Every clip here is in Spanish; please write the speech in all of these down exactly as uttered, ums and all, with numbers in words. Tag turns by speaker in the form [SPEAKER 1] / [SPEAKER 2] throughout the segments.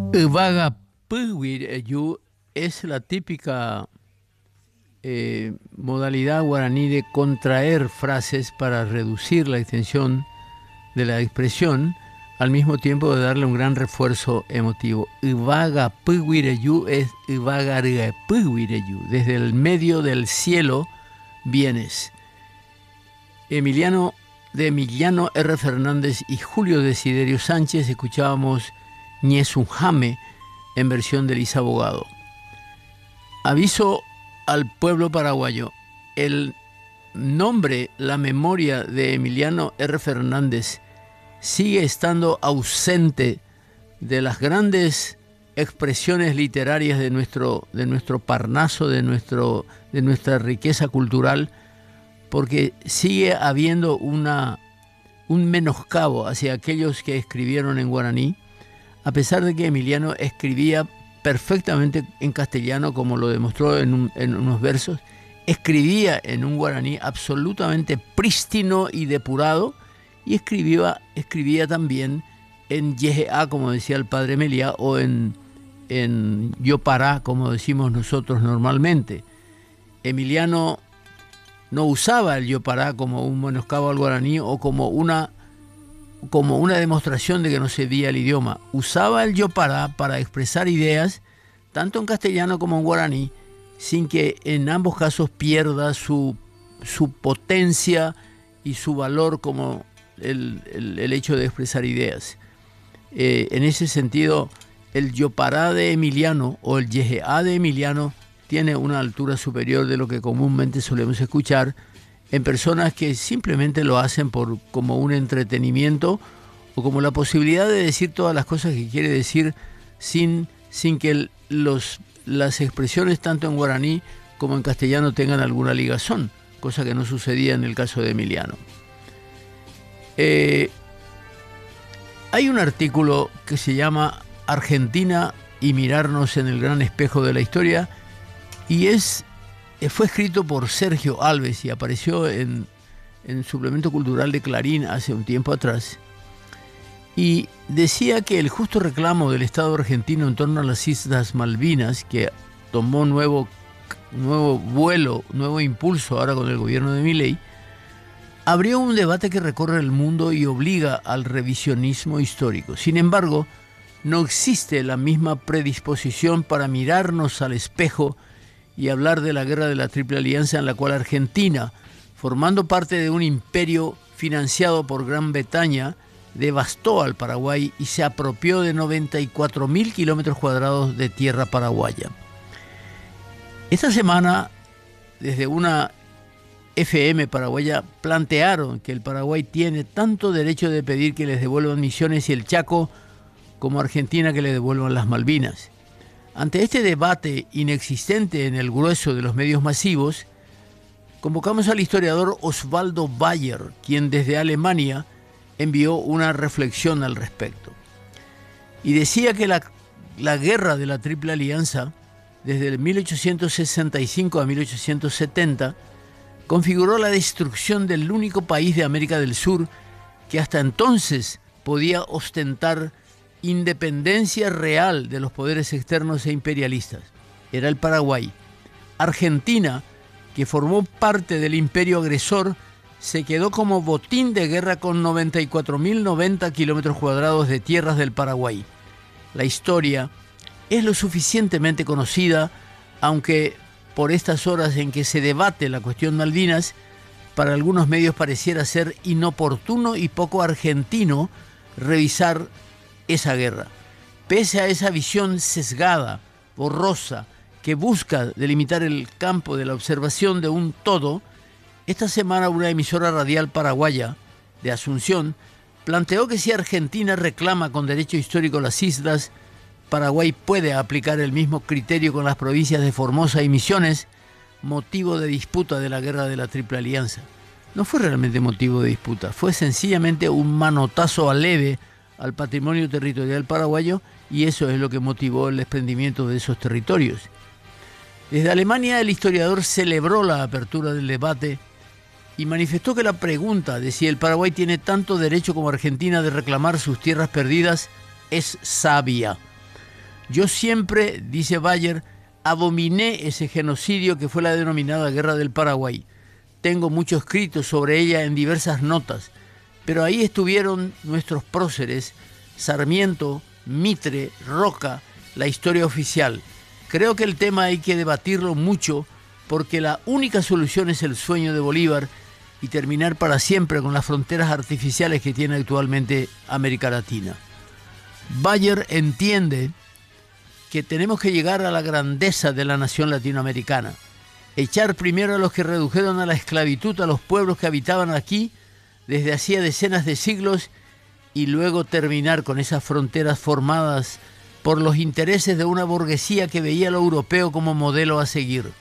[SPEAKER 1] Ivagapüwiryu es la típica eh, modalidad guaraní de contraer frases para reducir la extensión de la expresión, al mismo tiempo de darle un gran refuerzo emotivo. Ivagapüwiryu es Ivagarapüwiryu, desde el medio del cielo vienes. Emiliano de Emiliano R. Fernández y Julio Desiderio Sánchez escuchábamos Ñezujame en versión de Elisa Bogado. Aviso al pueblo paraguayo: el nombre, la memoria de Emiliano R. Fernández sigue estando ausente de las grandes expresiones literarias de nuestro, de nuestro Parnaso, de, nuestro, de nuestra riqueza cultural, porque sigue habiendo una, un menoscabo hacia aquellos que escribieron en guaraní, a pesar de que Emiliano escribía perfectamente en castellano, como lo demostró en, un, en unos versos. Escribía en un guaraní absolutamente prístino y depurado, y escribía, escribía también en yejeá, como decía el padre Meliá, o en, en yopará, como decimos nosotros normalmente. Emiliano no usaba el yopará como un menoscabo al guaraní o como una, como una demostración de que no sabía el idioma. Usaba el yopará para expresar ideas, tanto en castellano como en guaraní, sin que en ambos casos pierda su, su potencia y su valor como el, el, el hecho de expresar ideas. Eh, en ese sentido, el yopará de Emiliano o el yejeá de Emiliano tiene una altura superior de lo que comúnmente solemos escuchar en personas que simplemente lo hacen por, como un entretenimiento o como la posibilidad de decir todas las cosas que quiere decir sin, sin que los, las expresiones tanto en guaraní como en castellano tengan alguna ligazón, cosa que no sucedía en el caso de Emiliano. Eh, hay un artículo que se llama Argentina y mirarnos en el gran espejo de la historia, y es, fue escrito por Sergio Alves y apareció en, en Suplemento Cultural de Clarín hace un tiempo atrás. Y decía que el justo reclamo del Estado argentino en torno a las Islas Malvinas, que tomó nuevo, nuevo vuelo, nuevo impulso ahora con el gobierno de Milei, abrió un debate que recorre el mundo y obliga al revisionismo histórico. Sin embargo, no existe la misma predisposición para mirarnos al espejo y hablar de la guerra de la Triple Alianza, en la cual Argentina, formando parte de un imperio financiado por Gran Bretaña, devastó al Paraguay y se apropió de noventa y cuatro mil kilómetros cuadrados de tierra paraguaya. Esta semana, desde una F M paraguaya, plantearon que el Paraguay tiene tanto derecho de pedir que les devuelvan Misiones y el Chaco como Argentina que le devuelvan las Malvinas. Ante este debate inexistente en el grueso de los medios masivos, convocamos al historiador Osvaldo Bayer, quien desde Alemania envió una reflexión al respecto. Y decía que la, la guerra de la Triple Alianza, desde el mil ochocientos sesenta y cinco a mil ochocientos setenta, configuró la destrucción del único país de América del Sur que hasta entonces podía ostentar independencia real de los poderes externos e imperialistas. Era el Paraguay. Argentina, que formó parte del imperio agresor, se quedó como botín de guerra con noventa y cuatro mil noventa kilómetros cuadrados de tierras del Paraguay. La historia es lo suficientemente conocida, aunque por estas horas en que se debate la cuestión Malvinas, para algunos medios pareciera ser inoportuno y poco argentino revisar esa guerra. Pese a esa visión sesgada, borrosa, que busca delimitar el campo de la observación de un todo, esta semana una emisora radial paraguaya de Asunción planteó que si Argentina reclama con derecho histórico las islas, Paraguay puede aplicar el mismo criterio con las provincias de Formosa y Misiones, motivo de disputa de la guerra de la Triple Alianza. No fue realmente motivo de disputa, fue sencillamente un manotazo aleve al patrimonio territorial paraguayo, y eso es lo que motivó el desprendimiento de esos territorios. Desde Alemania, el historiador celebró la apertura del debate y manifestó que la pregunta de si el Paraguay tiene tanto derecho como Argentina de reclamar sus tierras perdidas es sabia. Yo siempre, dice Bayer, abominé ese genocidio que fue la denominada Guerra del Paraguay. Tengo mucho escrito sobre ella en diversas notas, pero ahí estuvieron nuestros próceres, Sarmiento, Mitre, Roca, la historia oficial. Creo que el tema hay que debatirlo mucho porque la única solución es el sueño de Bolívar y terminar para siempre con las fronteras artificiales que tiene actualmente América Latina. Bayer entiende que tenemos que llegar a la grandeza de la nación latinoamericana, echar primero a los que redujeron a la esclavitud a los pueblos que habitaban aquí desde hacía decenas de siglos y luego terminar con esas fronteras formadas por los intereses de una burguesía que veía lo europeo como modelo a seguir.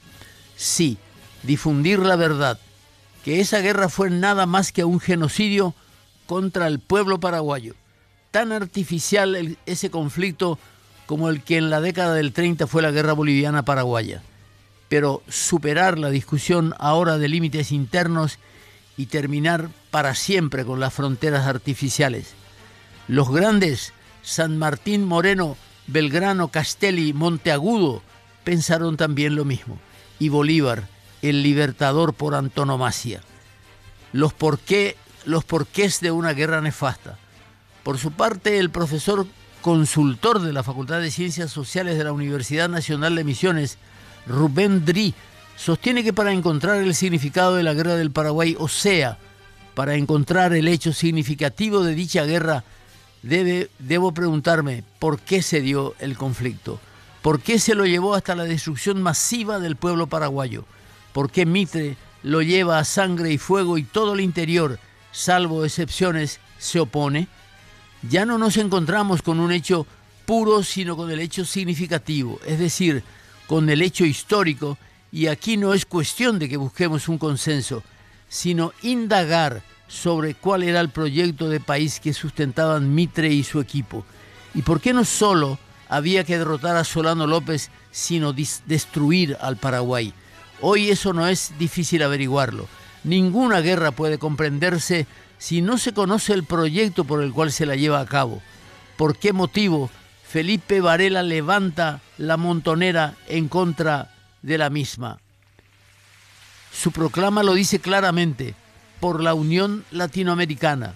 [SPEAKER 1] Sí, difundir la verdad, que esa guerra fue nada más que un genocidio contra el pueblo paraguayo. Tan artificial el, ese conflicto como el que en la década del treinta fue la guerra boliviana paraguaya. Pero superar la discusión ahora de límites internos y terminar para siempre con las fronteras artificiales. Los grandes, San Martín, Moreno, Belgrano, Castelli, Monteagudo, pensaron también lo mismo. Y Bolívar, el libertador por antonomasia. Los porqué, los porqués de una guerra nefasta. Por su parte, el profesor consultor de la Facultad de Ciencias Sociales de la Universidad Nacional de Misiones, Rubén Dri, sostiene que para encontrar el significado de la Guerra del Paraguay, o sea, para encontrar el hecho significativo de dicha guerra, debe, debo preguntarme por qué se dio el conflicto, por qué se lo llevó hasta la destrucción masiva del pueblo paraguayo, por qué Mitre lo lleva a sangre y fuego y todo el interior, salvo excepciones, se opone. Ya no nos encontramos con un hecho puro, sino con el hecho significativo, es decir, con el hecho histórico, y aquí no es cuestión de que busquemos un consenso, sino indagar sobre cuál era el proyecto de país que sustentaban Mitre y su equipo, y por qué no solo había que derrotar a Solano López, sino destruir al Paraguay. Hoy eso no es difícil averiguarlo. Ninguna guerra puede comprenderse si no se conoce el proyecto por el cual se la lleva a cabo. ¿Por qué motivo Felipe Varela levanta la montonera en contra de la misma? Su proclama lo dice claramente: por la Unión Latinoamericana,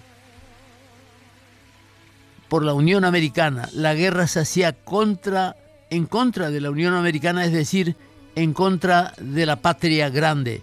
[SPEAKER 1] por la Unión Americana. La guerra se hacía contra, en contra de la Unión Americana, es decir, en contra de la patria grande.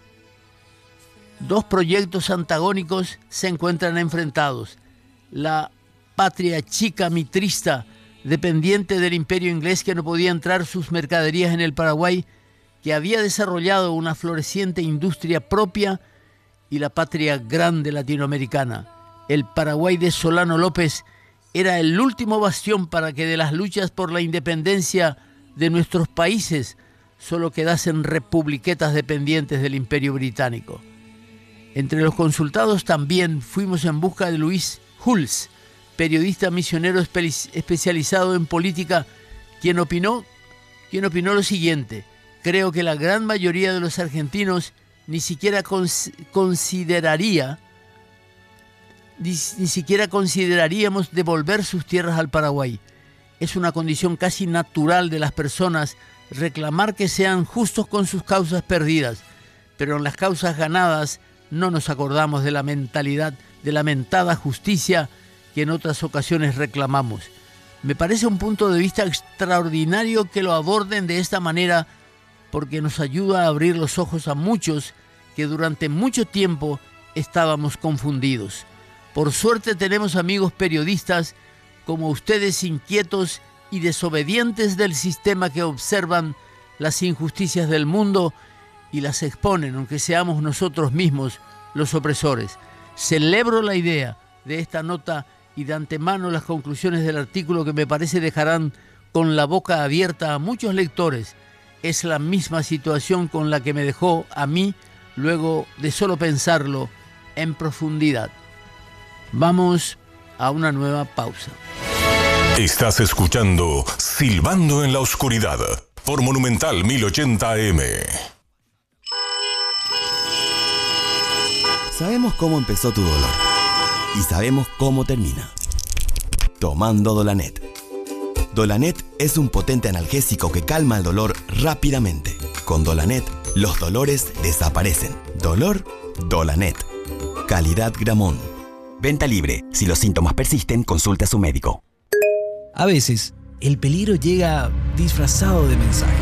[SPEAKER 1] Dos proyectos antagónicos se encuentran enfrentados. La patria chica mitrista, dependiente del imperio inglés que no podía entrar sus mercaderías en el Paraguay, que había desarrollado una floreciente industria propia, y la patria grande latinoamericana. El Paraguay de Solano López era el último bastión para que de las luchas por la independencia de nuestros países solo quedasen republiquetas dependientes del imperio británico. Entre los consultados también fuimos en busca de Luis Hulse, periodista misionero espe- especializado en política, quien opinó, quien opinó lo siguiente: creo que la gran mayoría de los argentinos ni siquiera cons- consideraría, ni, ni siquiera consideraríamos devolver sus tierras al Paraguay. Es una condición casi natural de las personas reclamar que sean justos con sus causas perdidas, pero en las causas ganadas no nos acordamos de la mentalidad de la mentada justicia que en otras ocasiones reclamamos. Me parece un punto de vista extraordinario que lo aborden de esta manera, porque nos ayuda a abrir los ojos a muchos que durante mucho tiempo estábamos confundidos. Por suerte tenemos amigos periodistas como ustedes, inquietos y desobedientes del sistema, que observan las injusticias del mundo y las exponen, aunque seamos nosotros mismos los opresores. Celebro la idea de esta nota y de antemano las conclusiones del artículo, que me parece dejarán con la boca abierta a muchos lectores. Es la misma situación con la que me dejó a mí luego de solo pensarlo en profundidad. Vamos a una nueva pausa.
[SPEAKER 2] Estás escuchando Silbando en la Oscuridad por Monumental mil ochenta A M.
[SPEAKER 3] Sabemos cómo empezó tu dolor y sabemos cómo termina. Tomando Dolanet. Dolanet es un potente analgésico que calma el dolor rápidamente. Con Dolanet, los dolores desaparecen. Dolor, Dolanet. Calidad Gramón.
[SPEAKER 4] Venta libre. Si los síntomas persisten, consulte a su médico.
[SPEAKER 5] A veces, el peligro llega disfrazado de mensaje.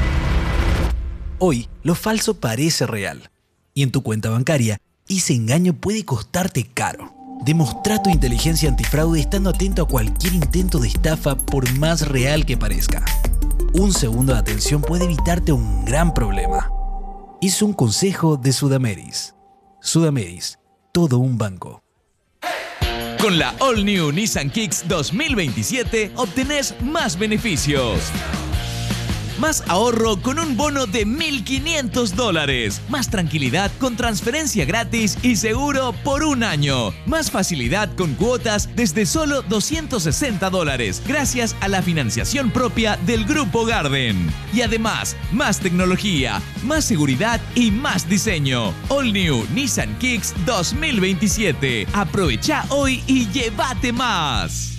[SPEAKER 5] Hoy, lo falso parece real. Y en tu cuenta bancaria, ese engaño puede costarte caro. Demostra tu inteligencia antifraude estando atento a cualquier intento de estafa por más real que parezca. Un segundo de atención puede evitarte un gran problema. Es un consejo de Sudameris. Sudameris, todo un banco.
[SPEAKER 6] Con la All New Nissan Kicks dos mil veintisiete obtenés más beneficios. Más ahorro con un bono de mil quinientos dólares. Más tranquilidad con transferencia gratis y seguro por un año. Más facilidad con cuotas desde solo doscientos sesenta dólares gracias a la financiación propia del Grupo Garden. Y además, más tecnología, más seguridad y más diseño. All New Nissan Kicks dos mil veintisiete. Aprovecha hoy y llévate más.